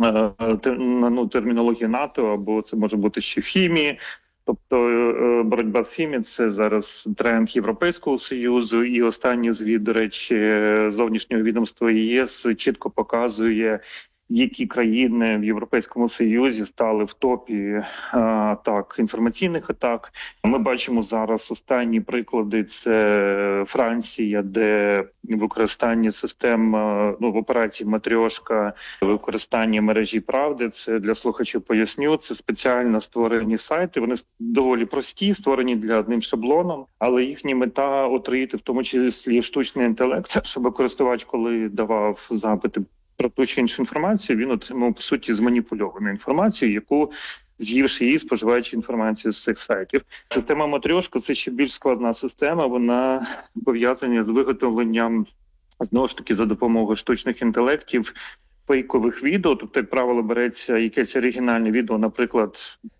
е, ну, термінологію НАТО, або це може бути ще в хімії. Тобто боротьба з хімією – це зараз тренд Європейського Союзу, і останній звіт, до речі, зовнішнього відомства ЄС чітко показує, які країни в Європейському Союзі стали в топі атак, інформаційних атак. Ми бачимо зараз останні приклади – це Франція, де використання систем, ну, в операції «Матрьошка», використання мережі «Правди». Це для слухачів поясню, це спеціально створені сайти. Вони доволі прості, створені для одним шаблоном, але їхня мета – отримати в тому числі штучний інтелект, щоб користувач, коли давав запити про ту чи іншу інформацію, він отримав, по суті, зманіпульовану інформацію, яку, з'ївши її, споживаючи інформацію з цих сайтів. Система «Матрьошка» – це ще більш складна система, вона пов'язана з виготовленням, знову ж таки, за допомогою штучних інтелектів, фейкових відео. Тобто, як правило, береться якесь оригінальне відео, наприклад,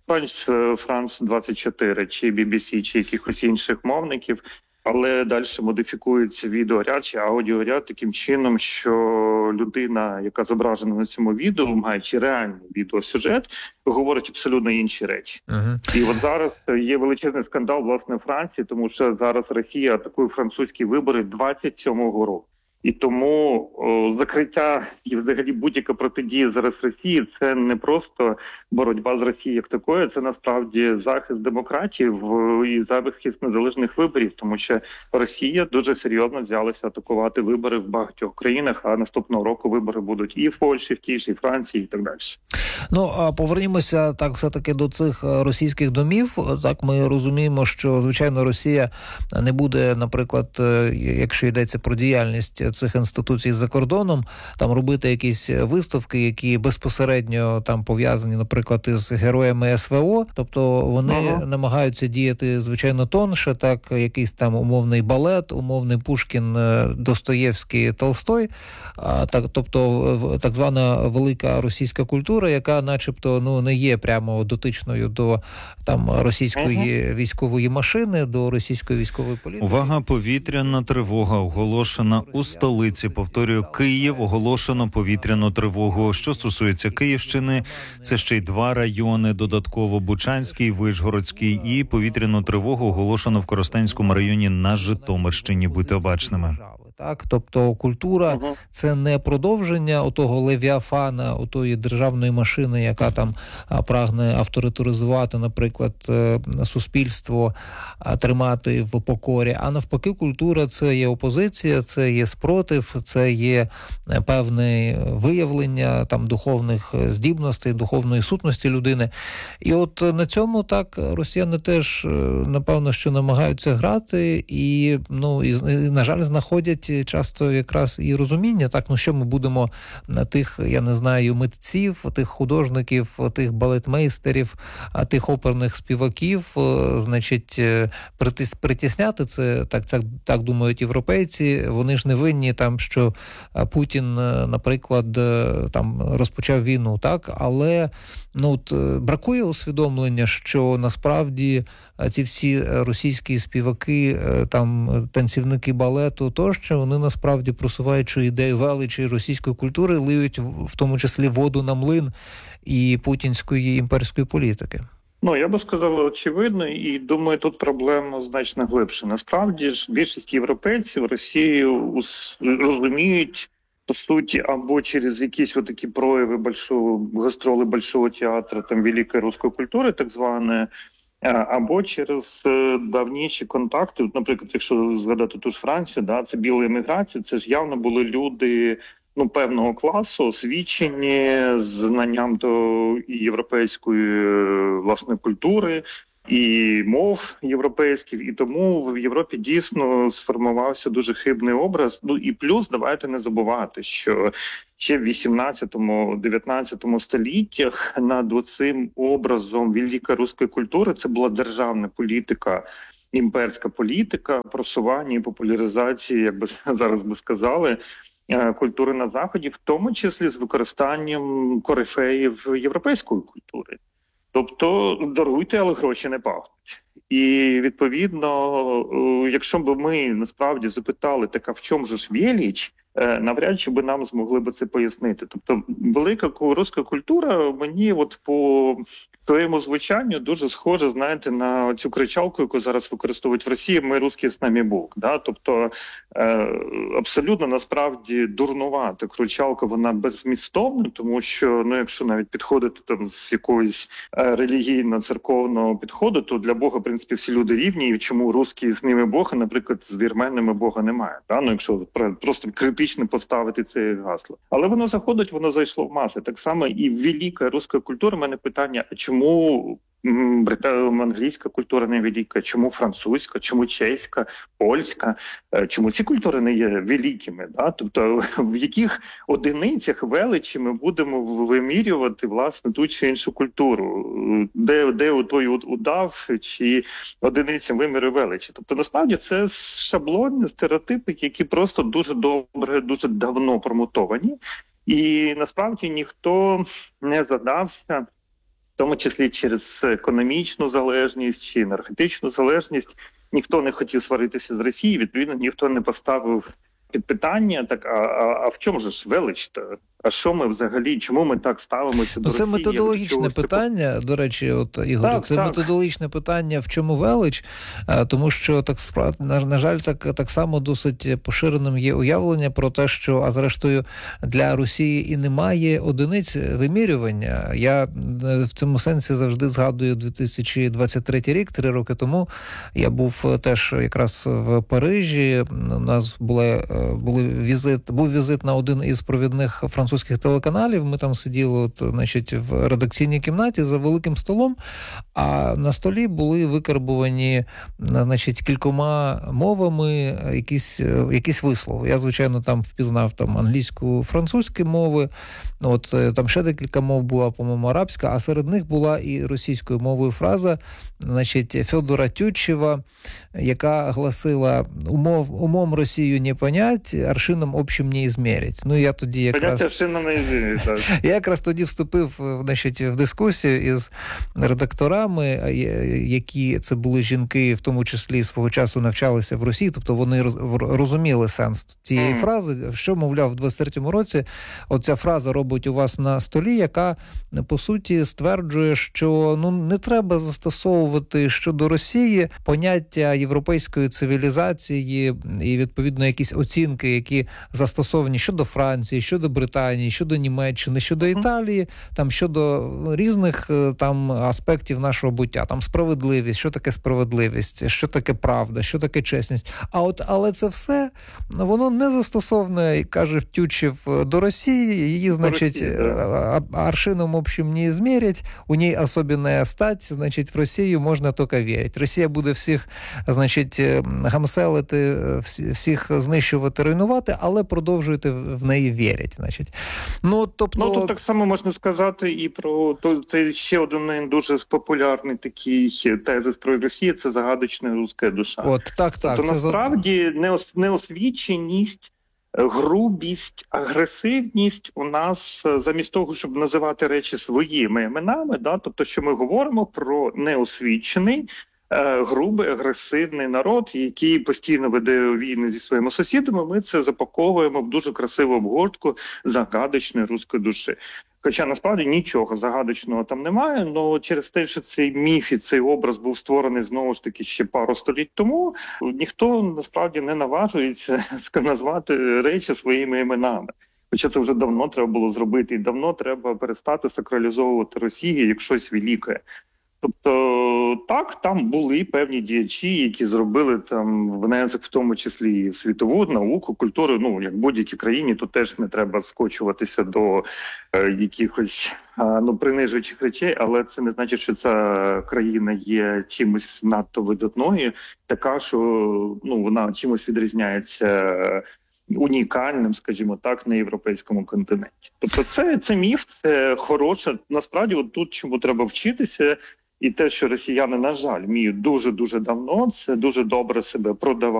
Франс двадцять чотири, чи бі бі сі, чи якихось інших мовників, але далі модифікується відеоряд чи аудіоряд таким чином, що людина, яка зображена на цьому відео, маючи реальний відеосюжет, говорить абсолютно інші речі. Uh-huh. І от зараз є величезний скандал, власне, в Франції, тому що зараз Росія атакує французькі вибори двадцять сьомого року. І тому о, закриття і взагалі будь-яка протидія зараз Росії – це не просто боротьба з Росією як такою, це насправді захист демократії в, і захист незалежних виборів, тому що Росія дуже серйозно взялася атакувати вибори в багатьох країнах, а наступного року вибори будуть і в Польщі, в тій ж, і в Франції, і так далі. Ну, а повернімося так все-таки до цих російських домів. Так, ми розуміємо, що, звичайно, Росія не буде, наприклад, якщо йдеться про діяльність цих інституцій за кордоном, там робити якісь виставки, які безпосередньо там пов'язані, наприклад, із героями ес ве о. Тобто вони ага. намагаються діяти, звичайно, тонше, так, якийсь там умовний балет, умовний Пушкін, Достоєвський, Толстой, а, так, тобто так звана велика російська культура, яка начебто ну, не є прямо дотичною до там російської ага. військової машини, до російської військової політики. Увага, повітряна тривога оголошена у столиці. Повторюю, Київ оголошено повітряну тривогу. Що стосується Київщини, це ще й два райони, додатково Бучанський, Вишгородський, і повітряну тривогу оголошено в Коростенському районі на Житомирщині. Будьте обачними. Так, тобто культура uh-huh. – це не продовження отого левіафана, отої державної машини, яка там а, прагне авторитаризувати, наприклад, суспільство, а, тримати в покорі. А навпаки, культура – це є опозиція, це є спротив, це є певне виявлення там духовних здібностей, духовної сутності людини. І от на цьому так росіяни теж, напевно, що намагаються грати і, ну, і, і на жаль, знаходять часто якраз і розуміння, так, ну що ми будемо тих, я не знаю, митців, тих художників, тих балетмейстерів, тих оперних співаків, значить, притис, притісняти це, так, так, так думають європейці, вони ж не винні там, що Путін, наприклад, там розпочав війну, так, але ну, от, бракує усвідомлення, що насправді ці всі російські співаки, там танцівники балету тощо, вони насправді просуваючи ідею величі російської культури, лиють в тому числі воду на млин і путінської імперської політики. Ну, я би сказав, очевидно, і думаю, тут проблема значно глибше. Насправді ж більшість європейців Росію розуміють, по суті, або через якісь отакі прояви большого, гастроли Большого театру, там, великої руської культури, так зване, або через давніші контакти. Наприклад, якщо згадати ту ж Францію, да, це біла еміграція, це ж явно були люди, ну, певного класу, освічені, з знанням до європейської, власне, культури і мов європейських, і тому в Європі дійсно сформувався дуже хибний образ. Ну і плюс давайте не забувати, що ще в вісімнадцятому-дев'ятнадцятому століттях над оцим образом великої руської культури це була державна політика, імперська політика, просування і популяризації, як би зараз би сказали, культури на Заході, в тому числі з використанням корифеїв європейської культури. Тобто, даруйте, але гроші не пахнуть. І, відповідно, якщо б ми насправді запитали, так а в чому ж велич, навряд чи би нам змогли б це пояснити. Тобто, велика руська культура мені от по своєму звучанню дуже схожа, знаєте, на цю кричалку, яку зараз використовують в Росії «Ми русський, з нами Бог». Да? Тобто, е, абсолютно, насправді, дурнувата кричалка, вона беззмістовна, тому що, ну, якщо навіть підходити там з якогось е, релігійно-церковного підходу, то для Бога, в принципі, всі люди рівні, і чому русські з ними Бог, а, наприклад, з вірменами Бога немає. Да? Ну, якщо просто критично поставити це гасло. Але воно заходить, воно зайшло в маси. Так само і велика руська культура, в мене питання, а чому англійська культура не велика, чому французька, чому чеська, польська, чому ці культури не є великими? Да? Тобто в яких одиницях величі ми будемо вимірювати, власне, ту чи іншу культуру? Де, де той удав чи одиниця виміру величі? Тобто, насправді, це шаблонні стереотипи, які просто дуже добре, дуже давно промутовані. І насправді ніхто не задався, в тому числі через економічну залежність чи енергетичну залежність, ніхто не хотів сваритися з Росією, відповідно, ніхто не поставив під питання, так, а, а, а в чому ж велич-то? А що ми взагалі, чому ми так ставимося до Росії? Це методологічне питання, типу... до речі, от, Ігор, так, це так. методологічне питання, в чому велич, тому що, так на, на жаль, так, так само досить поширеним є уявлення про те, що, а зрештою, для Росії і немає одиниць вимірювання. Я в цьому сенсі завжди згадую дві тисячі двадцять третій рік, три роки тому, я був теж якраз в Парижі, у нас була були візит, був візит на один із провідних французьких телеканалів. Ми там сиділи, от, значить, в редакційній кімнаті за великим столом, а на столі були викарбувані, значить, кількома мовами якісь, якісь вислови. Я, звичайно, там впізнав там англійську, французьку мови, от там ще декілька мов була, по-моєму, арабська, а серед них була і російською мовою фраза, значить, Федора Тютчева, яка гласила: умов, умом Росію не понять, аршином общим не ізмерять. Ну, я тоді якраз... аршином не ізмерять. Я якраз тоді вступив, значить, в дискусію із редакторами, які це були жінки, в тому числі свого часу навчалися в Росії, тобто вони розуміли сенс цієї mm. фрази, що, мовляв, в двадцять третьому році оця фраза робить у вас на столі, яка, по суті, стверджує, що, ну, не треба застосовувати щодо Росії поняття європейської цивілізації і, відповідно, якісь оцінки, які застосовані щодо Франції, щодо Британії, щодо Німеччини, щодо Італії, там, щодо різних там аспектів нашого буття. Там справедливість, що таке справедливість, що таке правда, що таке чесність. А от, але це все, воно не застосоване, каже Тютчев, до Росії. Її, значить, Росії, да. аршином общим не измерить, у ній особенная стать, значить, в Росію можна тільки вірити. Росія буде всіх, значить, гамселити, всіх знищувати, руйнувати, але продовжуєте в неї вірити, значить. Ну, тобто... Ну, тут так само можна сказати і про... То, це ще один дуже популярний такий тезис про Росію, це загадочна руська душа. От, так, так. Тобто, це насправді, неос... неосвіченість, грубість, агресивність у нас, замість того, щоб називати речі своїми іменами, да, тобто, що ми говоримо про неосвічений, е, грубий, агресивний народ, який постійно веде війни зі своїми сусідами, ми це запаковуємо в дуже красиву обгортку загадочної руської душі. Хоча, насправді, нічого загадочного там немає, але через те, що цей міф і цей образ був створений, знову ж таки, ще пару століть тому, ніхто, насправді, не наважується назвати речі своїми іменами. Хоча це вже давно треба було зробити, і давно треба перестати сакралізовувати Росію як щось велике. Тобто, так, там були певні діячі, які зробили там внесок, в тому числі і в світову науку, культуру. Ну, як в будь-якій країні, то теж не треба скочуватися до е, якихось е, ну, принижуючих речей, але це не значить, що ця країна є чимось надто видатною, така, що ну, вона чимось відрізняється унікальним, скажімо так, на європейському континенті. Тобто це, це міф, це хороше. Насправді, от тут чому треба вчитися, і те, що росіяни, на жаль, вміють дуже-дуже давно, це дуже добре себе продавати.